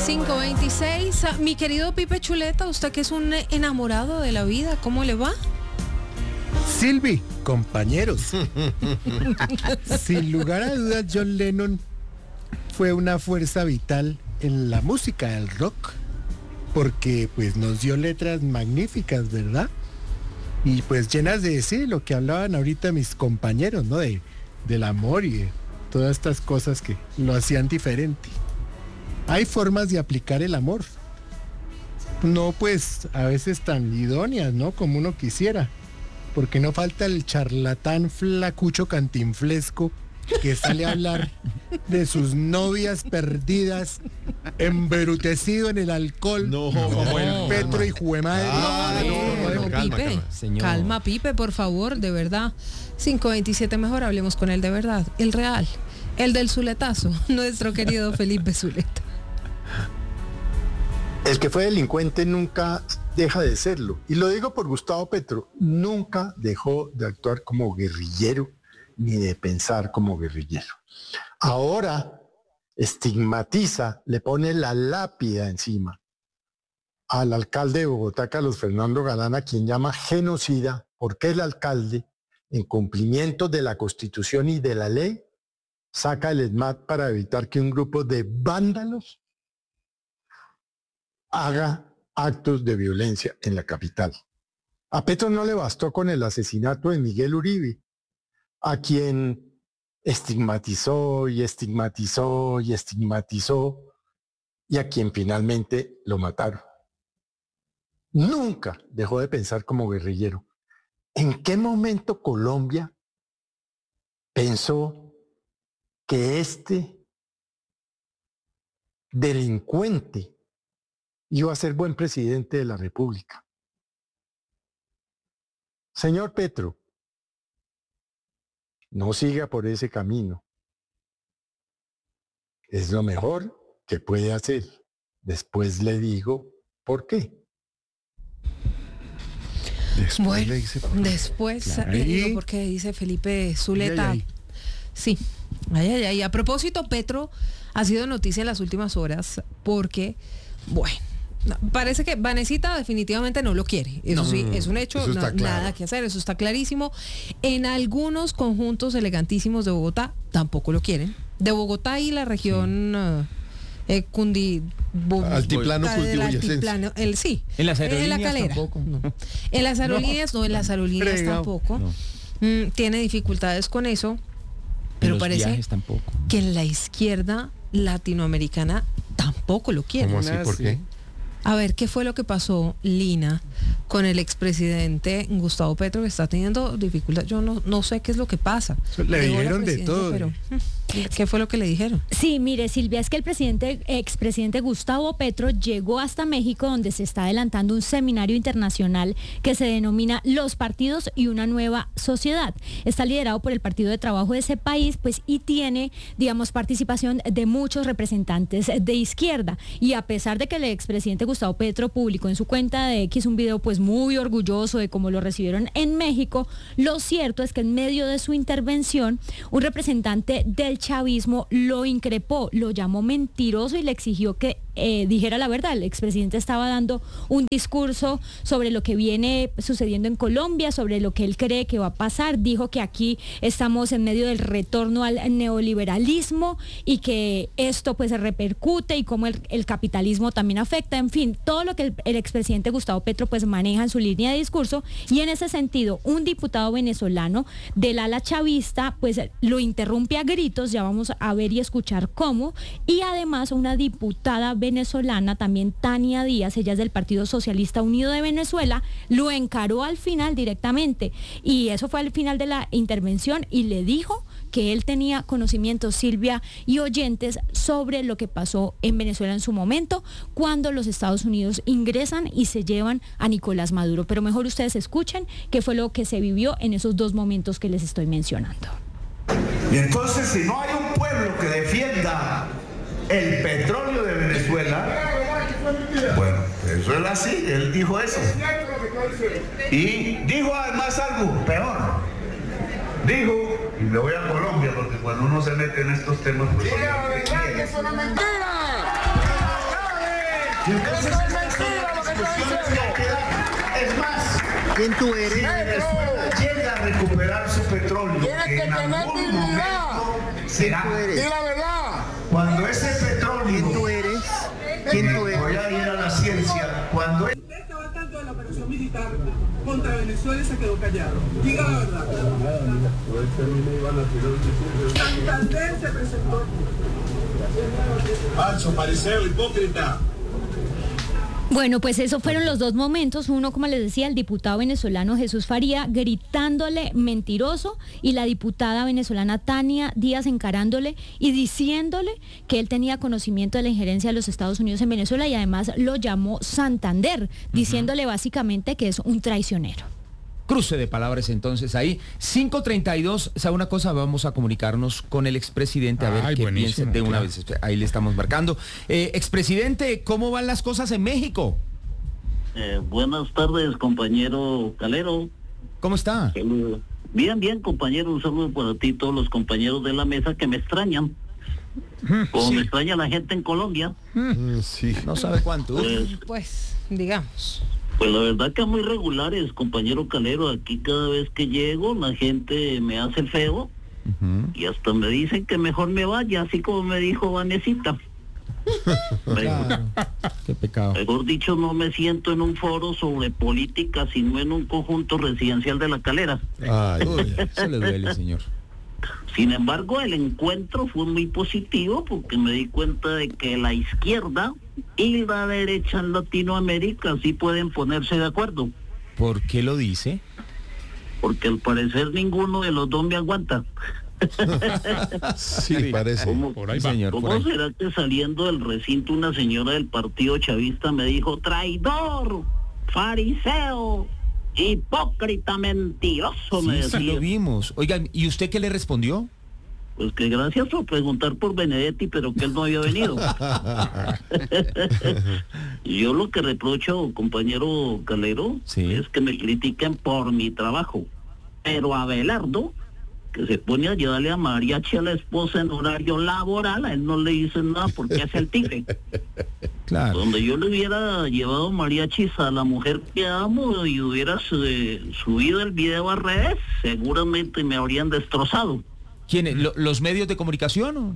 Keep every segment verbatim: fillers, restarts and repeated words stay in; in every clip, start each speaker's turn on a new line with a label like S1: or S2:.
S1: cinco veintiséis. Mi querido Pipe Chuleta, usted que es un enamorado de la vida, ¿cómo le va?
S2: Silvi, compañeros. Sin lugar a dudas, John Lennon fue una fuerza vital en la música del rock, porque pues nos dio letras magníficas, ¿verdad? Y pues llenas de sí, lo que hablaban ahorita mis compañeros, ¿no? De, del amor y de todas estas cosas que lo hacían diferente. Hay formas de aplicar el amor, no pues a veces tan idóneas, ¿no? Como uno quisiera, porque no falta el charlatán flacucho cantinflesco que sale a hablar de sus novias perdidas, embrutecido en el alcohol,
S3: no,
S2: como
S3: no,
S2: el Petro y Juemadre.
S1: Ah, no, no, no, no,
S3: calma,
S1: Pipe,
S3: calma,
S1: señor. Calma, Pipe, por favor, de verdad. cinco veintisiete, mejor hablemos con el de verdad, el real, el del zuletazo, nuestro querido Felipe Zuleta.
S4: El que fue delincuente nunca deja de serlo. Y lo digo por Gustavo Petro, nunca dejó de actuar como guerrillero ni de pensar como guerrillero. Ahora estigmatiza, le pone la lápida encima al alcalde de Bogotá, Carlos Fernando Galán, a quien llama genocida, porque el alcalde, en cumplimiento de la Constitución y de la ley, saca el ESMAD para evitar que un grupo de vándalos haga actos de violencia en la capital. A Petro no le bastó con el asesinato de Miguel Uribe, a quien estigmatizó y estigmatizó y estigmatizó y a quien finalmente lo mataron. Nunca dejó de pensar como guerrillero. ¿En qué momento Colombia pensó que este delincuente iba a ser buen presidente de la República? Señor Petro, no siga por ese camino. Es lo mejor que puede hacer. Después le digo por qué.
S1: Después bueno, le dice por después claro. Le digo por qué, dice Felipe Zuleta. Ay, ay, ay. Sí, ay, ay, ay. A propósito, Petro ha sido noticia en las últimas horas porque, bueno, parece que Vanesita definitivamente no lo quiere. Eso no, sí, es un hecho, no, claro. Nada que hacer, eso está clarísimo. En algunos conjuntos elegantísimos de Bogotá tampoco lo quieren. De Bogotá y la región sí. eh, Cundi... Bo,
S3: altiplano, cultivo
S1: altiplano, el, sí.
S5: En las aerolíneas
S1: en la calera,
S5: tampoco.
S1: No. En las aerolíneas no, no en las aerolíneas Creo. tampoco. No. Mm, tiene dificultades con eso, pero
S5: en los
S1: parece
S5: viajes tampoco.
S1: que en la izquierda latinoamericana tampoco lo quieren.
S3: ¿Cómo así? ¿Por qué?
S1: A ver, ¿qué fue lo que pasó, Lina, con el expresidente Gustavo Petro, que está teniendo dificultad? Yo no, no sé qué es lo que pasa.
S2: Le dijeron de todo.
S1: Pero, ¿qué fue lo que le dijeron?
S6: Sí, mire, Silvia, es que el presidente, expresidente Gustavo Petro llegó hasta México, donde se está adelantando un seminario internacional que se denomina Los Partidos y una Nueva Sociedad. Está liderado por el Partido de Trabajo de ese país, pues, y tiene, digamos, participación de muchos representantes de izquierda. Y a pesar de que el expresidente Gustavo Petro publicó en su cuenta de X un video pues muy orgulloso de cómo lo recibieron en México, lo cierto es que en medio de su intervención un representante del chavismo lo increpó, lo llamó mentiroso y le exigió que eh, dijera la verdad. El expresidente estaba dando un discurso sobre lo que viene sucediendo en Colombia, sobre lo que él cree que va a pasar. Dijo que aquí estamos en medio del retorno al neoliberalismo y que esto pues se repercute y cómo el, el capitalismo también afecta. En fin, todo lo que el, el expresidente Gustavo Petro pues maneja en su línea de discurso, y en ese sentido un diputado venezolano del ala chavista pues lo interrumpe a gritos, ya vamos a ver y escuchar cómo, y además una diputada venezolana también, Tania Díaz, ella es del Partido Socialista Unido de Venezuela, lo encaró al final directamente, y eso fue al final de la intervención, y le dijo que él tenía conocimiento, Silvia y oyentes, sobre lo que pasó en Venezuela en su momento, cuando los Estados Unidos ingresan y se llevan a Nicolás Maduro. Pero mejor ustedes escuchen qué fue lo que se vivió en esos dos momentos que les estoy mencionando.
S7: Y entonces, si no hay un pueblo que defienda el petróleo de Venezuela, bueno, eso es así, él dijo eso. Y dijo además algo peor. Dijo, y me voy a Colombia porque cuando uno se mete en estos temas, pues... ¡Es una mentira! Y entonces es más,
S2: ¿quién tú eres?
S7: si Venezuela llega a recuperar su petróleo,
S3: tienes que
S7: en
S3: tener
S7: algún
S3: dignidad.
S7: momento será.
S3: Di la verdad.
S7: Cuando ese petróleo,
S2: ¿Quién tú eres? ¿Quién tú eres?
S7: voy a ir a la ciencia, cuando
S5: Usted estaba tanto en la operación militar contra Venezuela y se quedó callado. Diga la verdad. Santander se presentó.
S7: falso, fariseo, hipócrita.
S6: Bueno, pues esos fueron los dos momentos. Uno, como les decía, el diputado venezolano Jesús Faría gritándole mentiroso y la diputada venezolana Tania Díaz encarándole y diciéndole que él tenía conocimiento de la injerencia de los Estados Unidos en Venezuela y además lo llamó Santander, diciéndole básicamente que es un traicionero.
S8: Cruce de palabras entonces ahí. cinco treinta y dos, ¿sabe una cosa? Vamos a comunicarnos con el expresidente a ver
S9: Ay,
S8: qué
S9: buenísimo,
S8: piensa de una
S9: claro.
S8: vez. Ahí le estamos marcando. Eh, expresidente, ¿cómo van las cosas en México?
S10: Eh, buenas tardes, compañero Calero.
S8: ¿Cómo está?
S10: Saludos. Bien, bien, compañero. Un saludo para ti y todos los compañeros de la mesa que me extrañan. Como
S8: Sí.
S10: me extraña la gente en Colombia.
S2: Sí.
S8: No sabe cuánto.
S10: Pues,
S1: Pues, digamos.
S10: pues la verdad que muy regulares, compañero Calero. Aquí cada vez que llego la gente me hace el feo.
S8: Ujú.
S10: Y hasta me dicen que mejor me vaya, así como me dijo Vanesita.
S8: Claro. Qué pecado.
S10: Mejor dicho, no me siento en un foro sobre política, sino en un conjunto residencial de La Calera.
S2: Ay,
S8: Uy, eso le duele, señor.
S10: Sin embargo, el encuentro fue muy positivo porque me di cuenta de que la izquierda y la derecha en Latinoamérica sí pueden ponerse de acuerdo,
S8: ¿Por qué lo dice?
S10: porque al parecer ninguno de los dos me aguanta.
S2: sí, parece.
S10: ¿Cómo,
S9: Por ahí
S8: Sí,
S9: va.
S8: señor, por
S10: ¿Cómo
S8: ahí.
S10: será que saliendo del recinto una señora del partido chavista me dijo traidor, fariseo, hipócrita, mentiroso? me
S8: Sí, sí
S10: decía.
S8: lo vimos. Oigan, ¿y usted qué le respondió?
S10: Pues que gracias por preguntar por Benedetti, pero que él no había venido. Yo lo que reprocho, compañero Calero,
S8: Sí.
S10: es que me critiquen por mi trabajo. Pero Abelardo, que se pone a llevarle a mariachi a la esposa en horario laboral, a él no le dicen nada porque es el tigre.
S8: Claro.
S10: Donde yo le hubiera llevado mariachis a la mujer que amo y hubiera eh, subido el video a redes, seguramente me habrían destrozado.
S8: ¿Quién? ¿Lo- ¿Los medios de comunicación? o?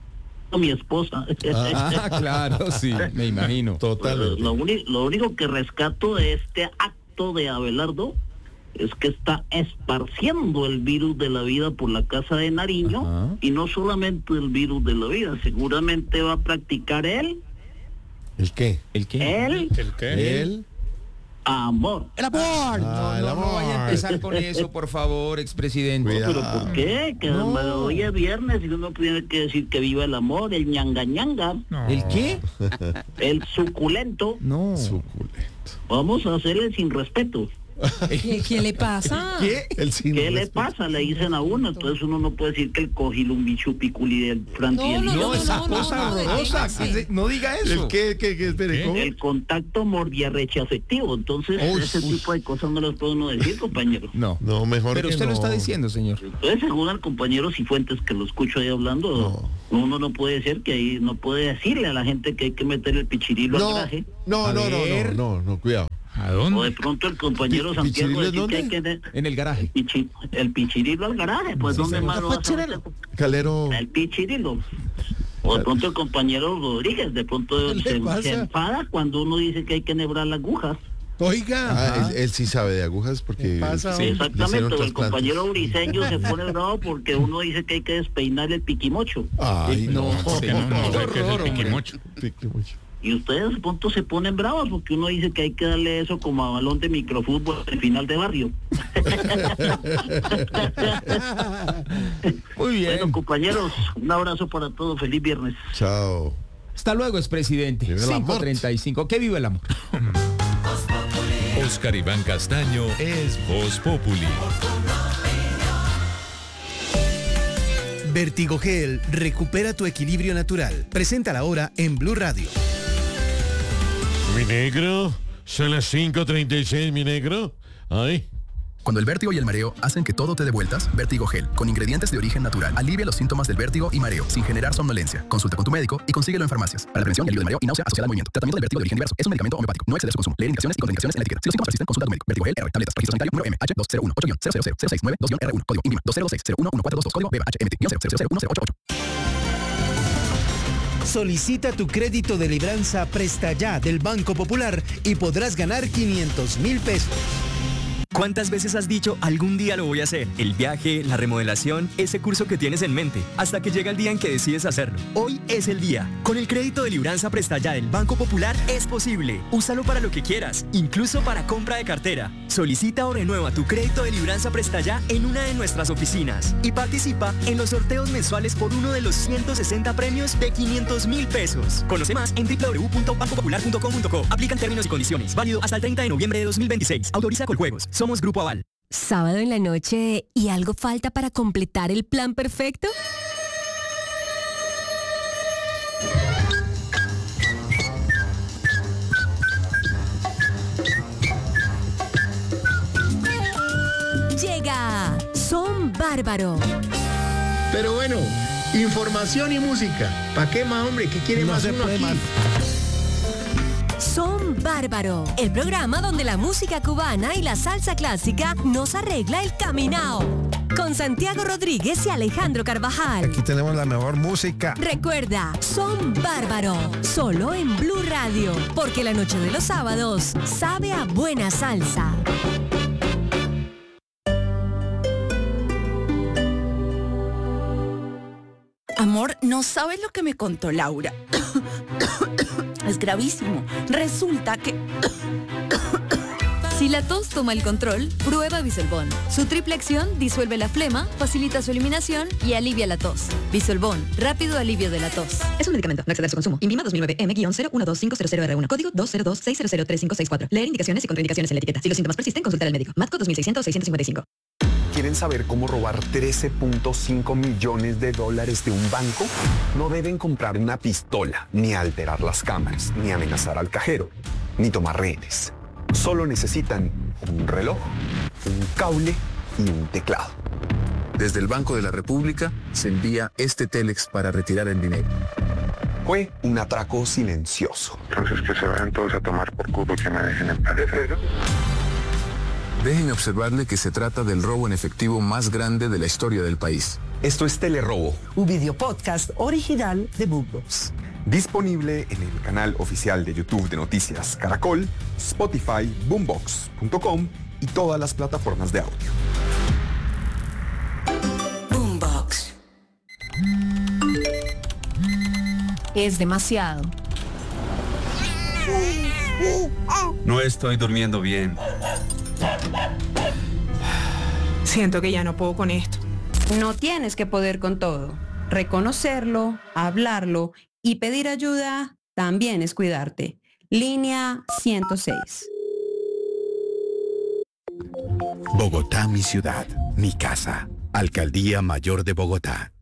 S10: A mi esposa.
S8: Ah, claro, sí, me imagino.
S2: Totalmente.
S10: Lo, uni- lo único que rescato de este acto de Abelardo es que está esparciendo el virus de la vida por la casa de Nariño.
S8: Ajá.
S10: Y no solamente el virus de la vida, seguramente va a practicar él,
S2: ¿El qué?
S8: ¿El qué?
S10: él,
S9: ¿El qué?
S2: El.
S10: amor.
S8: El amor.
S2: Ah,
S8: no,
S2: el
S8: no, no vaya a
S2: amor.
S8: empezar con eso, por favor, expresidente.
S2: Cuidado.
S10: ¿Pero por qué? Que
S8: No.
S10: hoy es viernes y uno tiene que decir que viva el amor, el ñanga ñanga,
S9: No.
S8: ¿El qué?
S10: el suculento.
S8: No.
S2: Suculento.
S10: Vamos a hacerle sin respeto.
S1: ¿Qué, qué le pasa?
S8: ¿Qué?
S2: El sin
S10: ¿Qué le
S2: respeto.
S10: pasa? Le dicen a uno, entonces uno no puede decir que el cojilumbichupiculi del Frantiel.
S1: No,
S8: No, esa
S1: no, no,
S8: cosa
S1: no,
S8: horrorosa.
S1: deténgase.
S8: que se- No diga eso.
S2: ¿El qué? ¿Qué? ¿Qué? Espere,
S9: ¿Qué?
S2: ¿cómo?
S10: El contacto mordiarreche afectivo, entonces
S2: Uy,
S10: ese
S2: uy.
S10: tipo de cosas no las puede uno decir, compañero.
S8: No.
S2: No, mejor
S8: Pero
S2: que
S8: usted lo
S2: no.
S8: está diciendo, señor.
S10: Entonces, según el compañero Cifuentes, que lo escucho ahí hablando, uno no puede decir que ahí no puede decirle a la gente que hay que meter el pichirilo al
S2: No,
S10: garaje.
S2: no,
S8: A
S2: no, no,
S8: ver.
S2: no, no, no, cuidado.
S9: ¿A
S10: O de
S9: dónde?
S10: pronto el compañero
S2: Pi-
S10: Santiago
S2: ¿pichirilo
S10: decir que hay
S2: dónde?
S10: que...
S8: En el garaje.
S10: pichi- el pichirilo al garaje, pues
S8: Sí,
S10: ¿dónde
S8: señor.
S10: más lo vas a meter?
S2: Calero.
S10: El pichirilo. O de pronto el compañero Rodríguez, de pronto
S2: ¿Qué le
S10: se,
S2: pasa?
S10: se enfada cuando uno dice que hay que nebrar la aguja.
S2: Oiga. Ah, él, él sí sabe de agujas porque.
S11: ¿Qué pasa,
S2: sí,
S11: hombre?
S2: le
S10: Exactamente,
S2: hicieron
S10: o el
S2: trasplantes.
S10: compañero Briseño se pone bravo porque uno dice que hay que despeinar el piquimocho.
S2: Ay, no.
S9: ¿Por qué no? No sé qué es el
S8: horror, hombre.
S9: piquimocho.
S2: Pique mucho.
S10: Y ustedes de pronto se ponen bravos porque uno dice que hay que darle eso como a balón de microfútbol al final de barrio.
S8: Muy bien.
S10: Bueno, compañeros, un abrazo para todos. Feliz viernes.
S2: Chao.
S8: Hasta luego, expresidente.
S2: Vive el amor.
S8: cinco treinta y cinco. ¿Qué vive el amor?
S12: Oscar Iván Castaño es Voz Populi.
S13: Vertigogel recupera tu equilibrio natural. Presenta la hora en Blue Radio.
S14: Mi negro, son las cinco treinta y seis, mi negro. Ay.
S3: Cuando el vértigo y el mareo hacen que todo te dé vueltas, Vértigo Gel, con ingredientes de origen natural, alivia los síntomas del vértigo y mareo sin generar somnolencia. Consulta con tu médico y consíguelo en farmacias. Para la prevención y alivio del mareo y náusea asociada al movimiento. Tratamiento del vértigo de origen diverso. Es un medicamento homeopático. No exceder su consumo. Leer indicaciones y contraindicaciones en la etiqueta. Si los síntomas persisten, consulta a tu médico. Vértigo Gel R. Tabletas. Registro sanitario número M H dos cero uno ocho cero cero cero seis nueve dos R uno. Código INVIMA dos cero dos seis cero uno uno cuatro dos dos. Código B H M T cero cero cero uno cero ocho ocho.
S13: Solicita tu crédito de libranza Presta Ya del Banco Popular y podrás ganar quinientos mil pesos.
S9: ¿Cuántas veces has dicho algún día lo voy a hacer? El viaje, la remodelación, ese curso que tienes en mente, hasta que llega el día en que decides hacerlo. Hoy es el día. Con el crédito de libranza Presta Ya del Banco Popular es posible. Úsalo para lo que quieras, incluso para compra de cartera. Solicita o renueva tu crédito de libranza Presta Ya en una de nuestras oficinas y participa en los sorteos mensuales por uno de los ciento sesenta premios de quinientos mil pesos. Conoce más en doble u doble u doble u punto banco popular punto com punto co. Aplican términos y condiciones. Válido hasta el treinta de noviembre de dos mil veintiséis. Autoriza Coljuegos. Somos Grupo Aval.
S11: ¿Sábado en la noche y algo falta para completar el plan perfecto? Llega Son Bárbaro.
S14: Pero bueno, información y música. ¿Para qué más, hombre? ¿Qué quiere
S2: No
S14: más
S2: se
S14: uno
S2: puede
S14: aquí?
S2: más.
S11: Son Bárbaro, el programa donde la música cubana y la salsa clásica nos arregla el caminao. Con Santiago Rodríguez y Alejandro Carvajal.
S14: Aquí tenemos la mejor música.
S11: Recuerda, Son Bárbaro, solo en Blue Radio, porque la noche de los sábados sabe a buena salsa.
S15: Amor, no sabes lo que me contó Laura. Es gravísimo. Resulta que...
S16: Si la tos toma el control, prueba Bisolbón. Su triple acción disuelve la flema, facilita su eliminación y alivia la tos. Bisolbón, rápido alivio de la tos.
S17: Es un medicamento, no exceder su consumo. INVIMA dos mil nueve M cero uno dos cinco cero cero R uno. Código dos cero dos seis cero cero tres cinco seis cuatro. Leer indicaciones y contraindicaciones en la etiqueta. Si los síntomas persisten, consultar al médico. Matco dos mil seiscientos seiscientos cincuenta y cinco.
S18: ¿Quieren saber cómo robar trece punto cinco millones de dólares de un banco? No deben comprar una pistola, ni alterar las cámaras, ni amenazar al cajero, ni tomar rehenes. Solo necesitan un reloj, un cable y un teclado.
S19: Desde el Banco de la República se envía este Telex para retirar el dinero.
S18: Fue un atraco silencioso.
S20: Entonces que se vayan todos a tomar por culo y que me dejen en paz.
S19: Déjenme observarle que se trata del robo en efectivo más grande de la historia del país.
S18: Esto es Telerobo,
S21: un video podcast original de Boombox.
S18: Disponible en el canal oficial de YouTube de Noticias Caracol, Spotify, boombox punto com y todas las plataformas de audio.
S11: Boombox. Es demasiado.
S22: No estoy durmiendo bien.
S23: Siento que ya no puedo con esto.
S24: No tienes que poder con todo. Reconocerlo, hablarlo y pedir ayuda también es cuidarte. Línea ciento seis.
S25: Bogotá, mi ciudad, mi casa. Alcaldía Mayor de Bogotá.